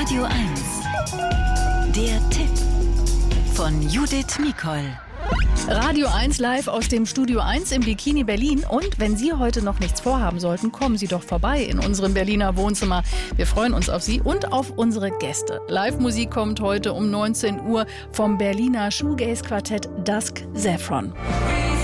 Radio 1. Der Tipp von Judith Mikol. Radio 1 live aus dem Studio 1 im Bikini Berlin. Und wenn Sie heute noch nichts vorhaben sollten, kommen Sie doch vorbei in unserem Berliner Wohnzimmer. Wir freuen uns auf Sie und auf unsere Gäste. Live-Musik kommt heute um 19 Uhr vom Berliner Shoegaze-Quartett Dusk Saffron.